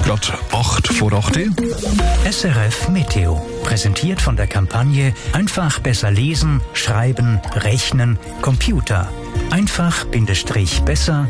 Gerade 8 vor 8 Uhr. SRF Meteo. Präsentiert von der Kampagne Einfach besser lesen, schreiben, rechnen, Computer. Einfach-besser.ch.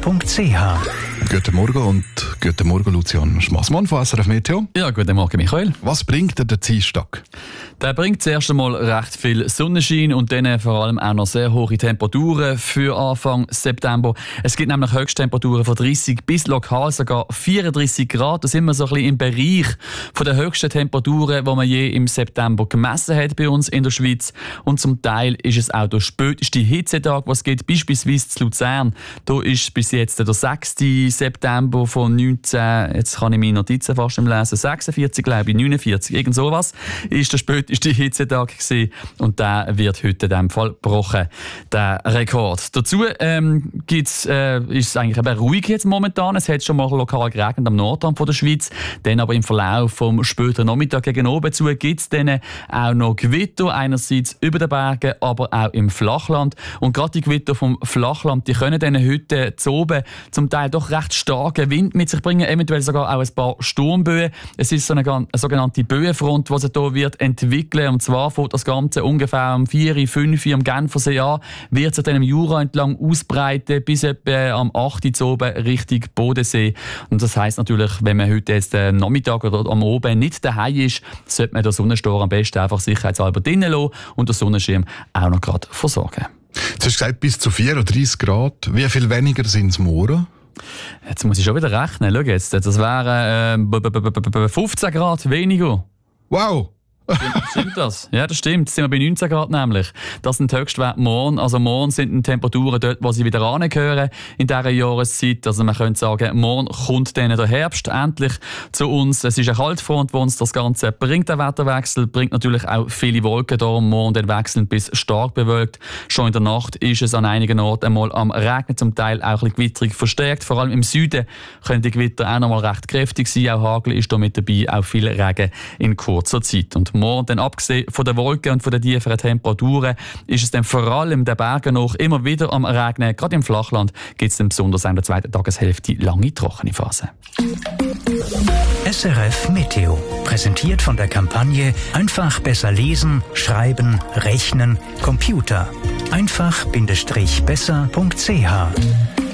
Guten Morgen und guten Morgen Lucian Schmassmann von SRF Meteo. Ja, guten Morgen Michael. Was bringt dir der Dienstag? Der bringt zuerst einmal recht viel Sonnenschein und dann vor allem auch noch sehr hohe Temperaturen für Anfang September. Es gibt nämlich Höchsttemperaturen von 30 bis lokal sogar 34 Grad. Da sind wir so ein bisschen im Bereich von der höchsten Temperaturen, die man je im September gemessen hat bei uns in der Schweiz. Und zum Teil ist es auch der späteste Hitzetag, was es gibt, beispielsweise zu Luzern. Da ist bis jetzt der 6. September von 19, jetzt kann ich meine Notizen fast im Lesen, 46, glaube ich, 49, irgend sowas, ist der späteste Hitzetag gewesen. Und der wird heute in diesem Fall gebrochen, der Rekord. Dazu ist es eigentlich eben ruhig jetzt momentan. Es hat schon mal lokal geregnet am Nordrand von der Schweiz. Dann aber im Verlauf vom späten Nachmittag gegen oben zu gibt es dann auch noch Gewitter, einerseits über den Bergen, aber auch im Flachland. Und gerade die Gewitter vom Flachland, die können dann heute zu oben zum Teil doch recht starken Wind mit sich bringen, eventuell sogar auch ein paar Sturmböen. Es ist so eine sogenannte Böenfront, die sich hier wird entwickeln. Und zwar fängt das Ganze ungefähr um 4, 5 am Genfersee an, wird sich dann im Jura entlang ausbreiten, bis etwa am 8 zu oben Richtung Bodensee. Und das heisst natürlich, wenn man heute jetzt am Nachmittag oder am Oben nicht daheim ist, sollte man den Sonnenstor am besten einfach sicherheitshalber drinnen lassen und den Sonnenschirm auch noch gerade versorgen. Du hast gesagt, bis zu 34 Grad. Wie viel weniger sind es morgen? Jetzt muss ich schon wieder rechnen. Schau jetzt, das wären 15 Grad weniger. Wow! Stimmt das? Ja, das stimmt. Jetzt sind wir bei 19 Grad nämlich. Das sind die Höchstwerte morgen. Also morgen sind die Temperaturen dort, wo sie wieder angehören in dieser Jahreszeit. Also man könnte sagen, morgen kommt dann der Herbst endlich zu uns. Es ist eine Kaltfront, die uns das Ganze bringt, der Wetterwechsel. Bringt natürlich auch viele Wolken da. Morgen den wechseln bis stark bewölkt. Schon in der Nacht ist es an einigen Orten einmal am Regnen, zum Teil auch ein bisschen gewitterig verstärkt. Vor allem im Süden können die Gewitter auch noch mal recht kräftig sein. Auch Hagel ist da mit dabei, auch viel Regen in kurzer Zeit. Und morgen, dann abgesehen von den Wolken und von den tieferen Temperaturen, ist es dann vor allem den Bergen noch immer wieder am Regnen. Gerade im Flachland gibt es dann besonders in der zweiten Tageshälfte lange trockene Phasen. SRF Meteo. Präsentiert von der Kampagne Einfach besser lesen, schreiben, rechnen, Computer. Einfach-besser.ch.